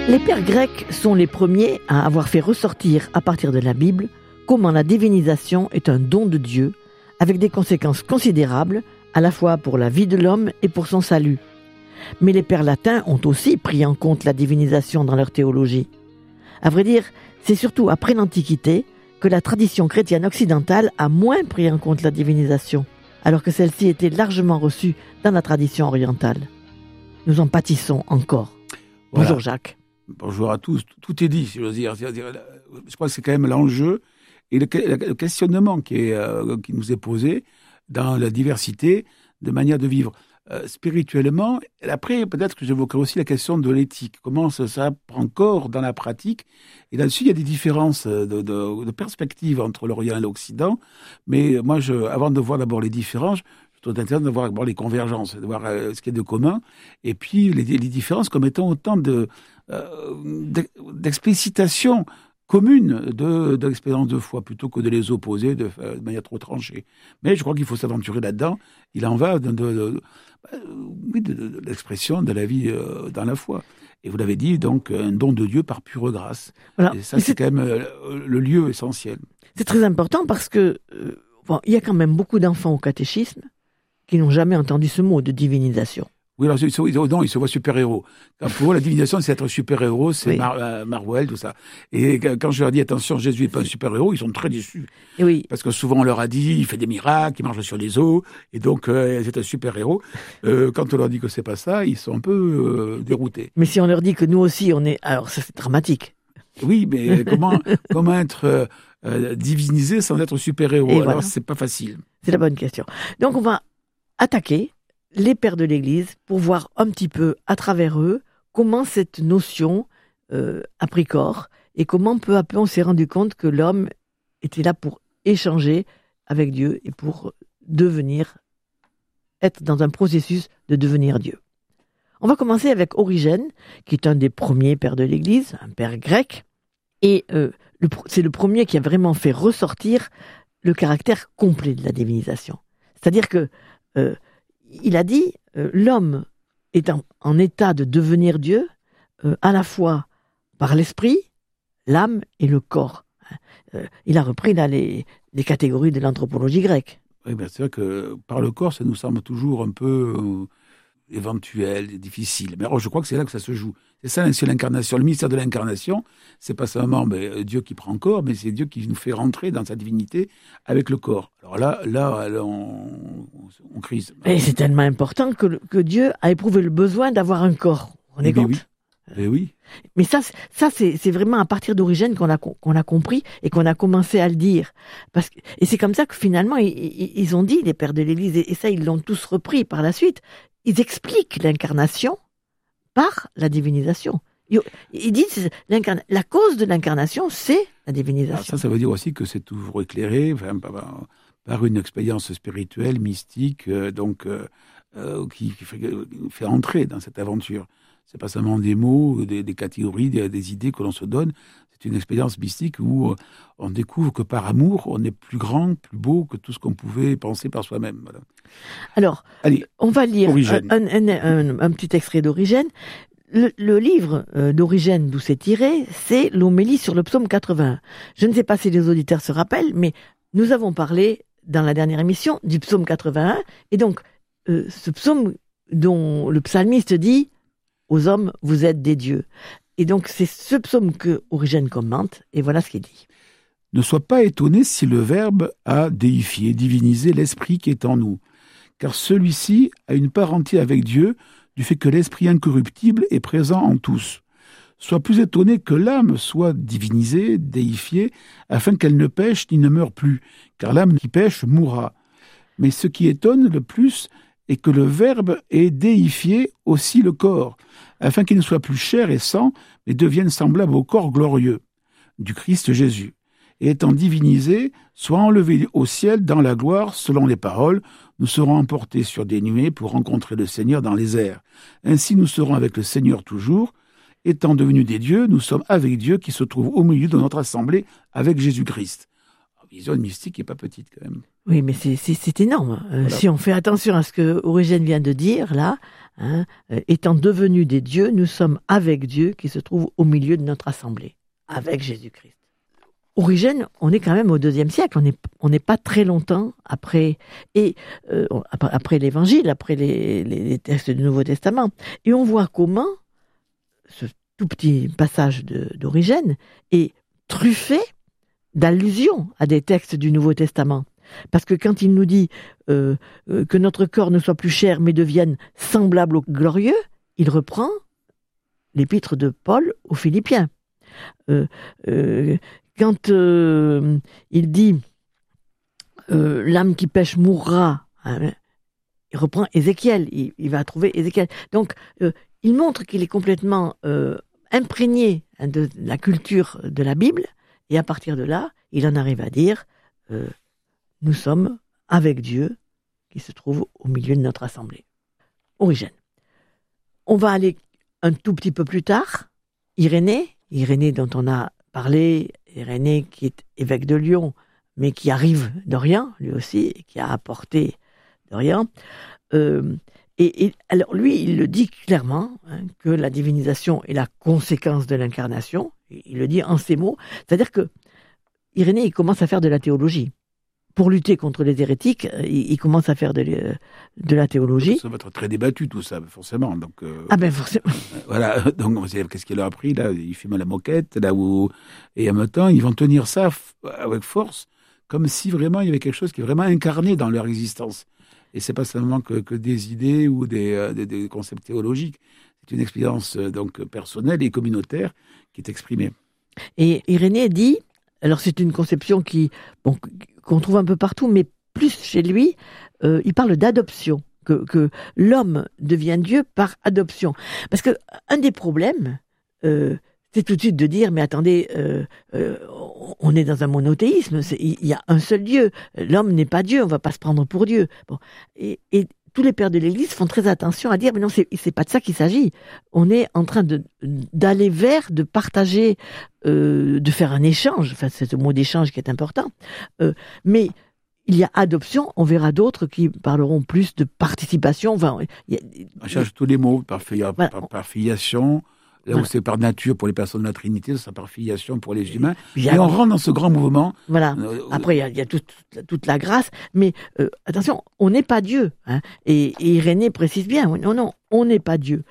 Les pères grecs sont les premiers à avoir fait ressortir à partir de la Bible comment la divinisation est un don de Dieu, avec des conséquences considérables, à la fois pour la vie de l'homme et pour son salut. Mais les pères latins ont aussi pris en compte la divinisation dans leur théologie. À vrai dire, c'est surtout après l'Antiquité que la tradition chrétienne occidentale a moins pris en compte la divinisation, alors que celle-ci était largement reçue dans la tradition orientale. Nous en pâtissons encore. Voilà. Bonjour Jacques. Bonjour à tous. Tout est dit, si j'ose dire. Je crois que c'est quand même l'enjeu et le questionnement qui nous est posé dans la diversité de manières de vivre. Spirituellement, et après, peut-être que j'évoquerai aussi la question de l'éthique. Comment ça prend corps dans la pratique. Et là-dessus, il y a des différences de perspective entre l'Orient et l'Occident. Mais moi, avant de voir d'abord les différences, je trouve intéressant de voir d'abord les convergences, de voir ce qu'il y a de commun. Et puis, les différences comme étant autant d'explicitation commune de l'expérience de foi, plutôt que de les opposer de manière trop tranchée. Mais je crois qu'il faut s'aventurer là-dedans. Il en va de l'expression de la vie dans la foi. Et vous l'avez dit, donc, un don de Dieu par pure grâce. Voilà. Et ça, c'est quand même le lieu essentiel. C'est très important parce que il y a quand même beaucoup d'enfants au catéchisme qui n'ont jamais entendu ce mot de divinisation. Oui, alors ils se voient super-héros. Pour eux, la divinisation, c'est être super-héros, c'est Marvel, tout ça. Et quand je leur dis, attention, Jésus n'est pas un super-héros, ils sont très déçus. Et oui. Parce que souvent, on leur a dit, il fait des miracles, il marche sur les eaux, et donc, c'est un super-héros. Quand on leur dit que c'est pas ça, ils sont un peu déroutés. Mais si on leur dit que nous aussi, on est... Alors, ça, c'est dramatique. Oui, mais comment être divinisé sans être super-héros? Alors, voilà. C'est pas facile. C'est la bonne question. Donc, on va attaquer les pères de l'Église pour voir un petit peu à travers eux comment cette notion a pris corps et comment peu à peu on s'est rendu compte que l'homme était là pour échanger avec Dieu et pour être dans un processus de devenir Dieu. On va commencer avec Origène, qui est un des premiers pères de l'Église, un père grec, et c'est le premier qui a vraiment fait ressortir le caractère complet de la divinisation. C'est-à-dire que il a dit, l'homme est en état de devenir Dieu, à la fois par l'esprit, l'âme et le corps. Il a repris là les catégories de l'anthropologie grecque. Oui, bien c'est vrai que par le corps, ça nous semble toujours un peu éventuel, difficile. Mais alors, je crois que c'est là que ça se joue. C'est l'incarnation. Le mystère de l'incarnation, c'est pas seulement Dieu qui prend corps, mais c'est Dieu qui nous fait rentrer dans sa divinité avec le corps. Alors là, on crise. Et c'est tellement important que Dieu a éprouvé le besoin d'avoir un corps. On est compte ? Oui. Mais ça c'est vraiment à partir d'Origène qu'on a compris et qu'on a commencé à le dire. Et c'est comme ça que finalement, ils ont dit, les pères de l'Église, et ça, ils l'ont tous repris par la suite. Ils expliquent l'incarnation par la divinisation. Ils disent la cause de l'incarnation, c'est la divinisation. Ça veut dire aussi que c'est toujours éclairé par une expérience spirituelle, mystique, qui fait entrer dans cette aventure. C'est pas seulement des mots, des catégories, des idées que l'on se donne. C'est une expérience mystique où on découvre que par amour, on est plus grand, plus beau que tout ce qu'on pouvait penser par soi-même. Voilà. Alors, on va lire un petit extrait d'Origène. Le livre d'Origène d'où c'est tiré, c'est l'homélie sur le psaume 81. Je ne sais pas si les auditeurs se rappellent, mais nous avons parlé dans la dernière émission du psaume 81. Et donc, ce psaume dont le psalmiste dit « Aux hommes, vous êtes des dieux ». Et donc, c'est ce psaume que Origène commente, et voilà ce qu'il dit. « Ne sois pas étonné si le Verbe a déifié, divinisé l'Esprit qui est en nous, car celui-ci a une parenté avec Dieu du fait que l'Esprit incorruptible est présent en tous. Sois plus étonné que l'âme soit divinisée, déifiée, afin qu'elle ne pêche ni ne meure plus, car l'âme qui pêche mourra. Mais ce qui étonne le plus est que le Verbe ait déifié aussi le corps, afin qu'il ne soit plus chair et sang, mais devienne semblable au corps glorieux du Christ Jésus. Et étant divinisé, soit enlevé au ciel dans la gloire, selon les paroles, nous serons emportés sur des nuées pour rencontrer le Seigneur dans les airs. Ainsi nous serons avec le Seigneur toujours. Étant devenus des dieux, nous sommes avec Dieu qui se trouve au milieu de notre assemblée avec Jésus-Christ. vision mystique qui n'est pas petite quand même. Oui, mais c'est énorme. Voilà. Si on fait attention à ce que Origène vient de dire, là, étant devenus des dieux, nous sommes avec Dieu qui se trouve au milieu de notre assemblée, avec Jésus-Christ. Origène, on est quand même au IIe siècle, on n'est pas très longtemps après, après l'Évangile, après les textes du Nouveau Testament. Et on voit comment ce tout petit passage d'Origène est truffé d'allusions à des textes du Nouveau Testament. Parce que quand il nous dit que notre corps ne soit plus cher mais devienne semblable au glorieux, il reprend l'épître de Paul aux Philippiens. Quand il dit l'âme qui pêche mourra, hein, il reprend Ézéchiel, il va trouver Ézéchiel. Donc il montre qu'il est complètement imprégné de la culture de la Bible, et à partir de là, il en arrive à dire nous sommes avec Dieu qui se trouve au milieu de notre assemblée. Origène. On va aller un tout petit peu plus tard. Irénée dont on a parlé, Irénée qui est évêque de Lyon, mais qui arrive d'Orient, lui aussi, et qui a apporté d'Orient. Et alors lui, il le dit clairement, que la divinisation est la conséquence de l'incarnation. Il le dit en ces mots. C'est-à-dire que Irénée, il commence à faire de la théologie. Pour lutter contre les hérétiques, il commence à faire de la théologie. Ça va être très débattu tout ça, forcément. Donc, forcément. Voilà, donc qu'est-ce qu'il a appris là? Il fume à la moquette, là où... Et en même temps, ils vont tenir ça avec force, comme si vraiment il y avait quelque chose qui est vraiment incarné dans leur existence. Et c'est pas seulement que des idées ou des concepts théologiques. C'est une expérience donc personnelle et communautaire qui est exprimée. Et Irénée dit, alors c'est une conception qu'on trouve un peu partout, mais plus chez lui, il parle d'adoption, que l'homme devient Dieu par adoption. Parce que un des problèmes, c'est tout de suite de dire, mais attendez, on est dans un monothéisme, il y a un seul Dieu, l'homme n'est pas Dieu, on ne va pas se prendre pour Dieu. Bon. Et tous les pères de l'Église font très attention à dire, mais non, c'est pas de ça qu'il s'agit. On est en train d'aller vers, de partager, de faire un échange. Enfin, c'est ce mot d'échange qui est important. Mais il y a adoption. On verra d'autres qui parleront plus de participation. Enfin, on cherche tous les mots par filiation. Là où Voilà. c'est par nature pour les personnes de la Trinité, c'est par filiation pour les humains. Et on rentre dans ce grand mouvement. Voilà. Après, il y a toute la grâce. Mais attention, on n'est pas Dieu. Hein. Et Irénée précise bien, non, on n'est pas Dieu.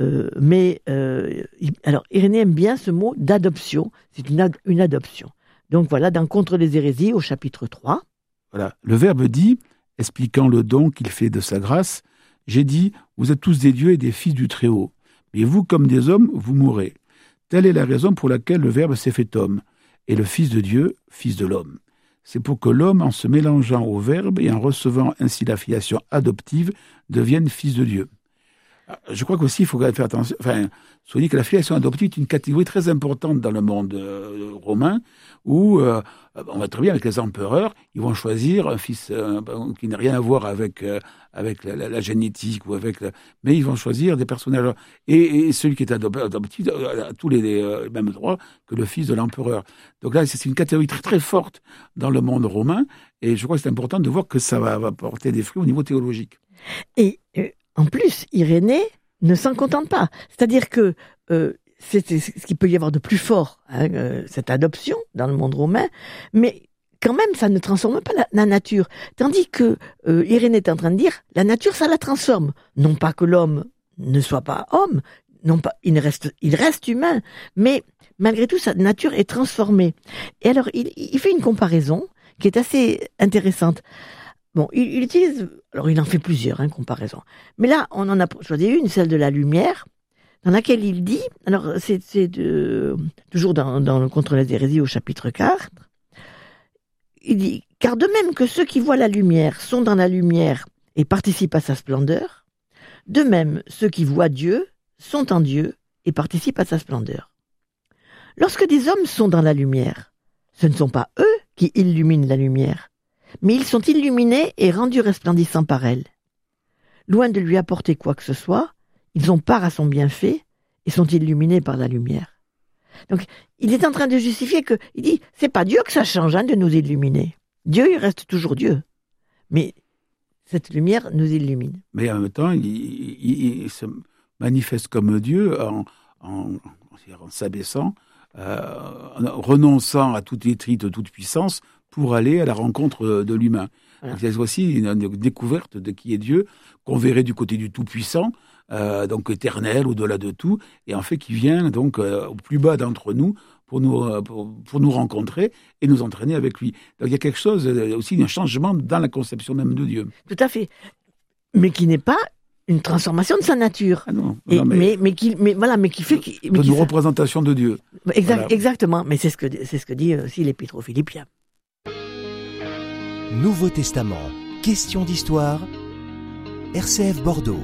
Alors, Irénée aime bien ce mot d'adoption. C'est une adoption. Donc voilà, dans Contre les hérésies, au chapitre 3. Voilà. Le Verbe dit, expliquant le don qu'il fait de sa grâce, j'ai dit, vous êtes tous des dieux et des fils du Très-Haut. Et vous, comme des hommes, vous mourrez. Telle est la raison pour laquelle le Verbe s'est fait homme, et le Fils de Dieu, Fils de l'homme. C'est pour que l'homme, en se mélangeant au Verbe et en recevant ainsi la filiation adoptive, devienne Fils de Dieu. Je crois qu'aussi, il faut faire attention. Enfin, souligner que la filiation adoptive est une catégorie très importante dans le monde romain, où on va très bien avec les empereurs, ils vont choisir un fils qui n'a rien à voir avec la génétique ou mais ils vont choisir des personnages. Et celui qui est adoptif a tous les mêmes droits que le fils de l'empereur. Donc là, c'est une catégorie très très forte dans le monde romain, et je crois que c'est important de voir que ça va porter des fruits au niveau théologique. Et en plus, Irénée ne s'en contente pas. C'est-à-dire que c'est ce qu'il peut y avoir de plus fort, cette adoption dans le monde romain, mais quand même, ça ne transforme pas la nature. Tandis que Irénée est en train de dire, la nature, ça la transforme. Non pas que l'homme ne soit pas homme, non pas, il reste humain, mais malgré tout, sa nature est transformée. Et alors, il fait une comparaison qui est assez intéressante. Bon, il utilise, alors il en fait plusieurs comparaisons, mais là on en a choisi une, celle de la lumière, dans laquelle il dit, alors c'est toujours dans le Contre les hérésies au chapitre 4, il dit, car de même que ceux qui voient la lumière sont dans la lumière et participent à sa splendeur, de même ceux qui voient Dieu sont en Dieu et participent à sa splendeur. Lorsque des hommes sont dans la lumière, ce ne sont pas eux qui illuminent la lumière, mais ils sont illuminés et rendus resplendissants par elle. Loin de lui apporter quoi que ce soit, ils ont part à son bienfait et sont illuminés par la lumière. Donc, il est en train de justifier il dit, c'est pas Dieu que ça change de nous illuminer. Dieu, il reste toujours Dieu. Mais cette lumière nous illumine. Mais en même temps, il se manifeste comme Dieu en s'abaissant, en renonçant à toute étrite, toute puissance, pour aller à la rencontre de l'humain. Voilà. C'est aussi une découverte de qui est Dieu, qu'on verrait du côté du Tout-Puissant, donc éternel, au-delà de tout, et en fait qui vient donc au plus bas d'entre nous pour nous rencontrer et nous entraîner avec lui. Donc il y a quelque chose aussi, un changement dans la conception même de Dieu. Tout à fait. Mais qui n'est pas une transformation de sa nature. Ah non, Et, non, mais qui fait... de nos représentations de Dieu. Voilà. Exactement, mais c'est ce que dit aussi l'Épître aux Philippiens. Nouveau Testament, question d'histoire, RCF Bordeaux.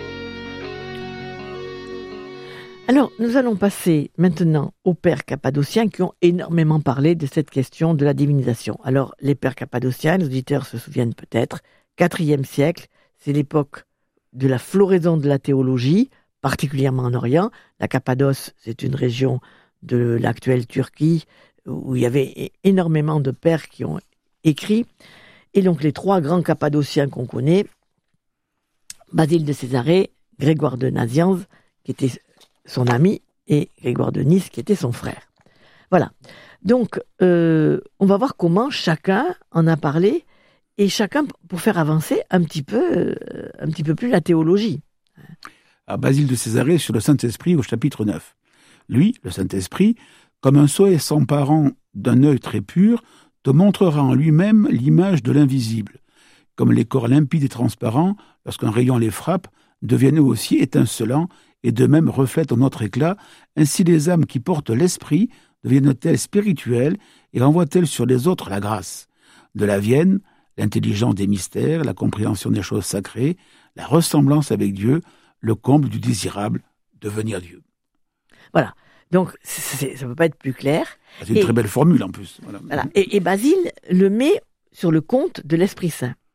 Alors, nous allons passer maintenant aux pères cappadociens qui ont énormément parlé de cette question de la divinisation. Alors, les pères cappadociens, les auditeurs se souviennent peut-être, 4e siècle, c'est l'époque de la floraison de la théologie, particulièrement en Orient. La Cappadoce, c'est une région de l'actuelle Turquie où il y avait énormément de pères qui ont écrit. Et donc, les 3 grands cappadociens qu'on connaît, Basile de Césarée, Grégoire de Nazianze, qui était son ami, et Grégoire de Nice, qui était son frère. Voilà. Donc, on va voir comment chacun en a parlé, et chacun pour faire avancer un petit peu plus la théologie. À Basile de Césarée sur le Saint-Esprit au chapitre 9. Lui, le Saint-Esprit, comme un soleil s'emparant d'un œil très pur, te montrera en lui-même l'image de l'invisible. Comme les corps limpides et transparents, lorsqu'un rayon les frappe, deviennent eux aussi étincelants et de même reflètent notre éclat, ainsi les âmes qui portent l'esprit deviennent-elles spirituelles et renvoient-elles sur les autres la grâce. De là viennent l'intelligence des mystères, la compréhension des choses sacrées, la ressemblance avec Dieu, le comble du désirable, devenir Dieu. Voilà. Donc, ça ne peut pas être plus clair. C'est une très belle formule en plus. Voilà. Et Basile le met sur le compte de l'Esprit Saint.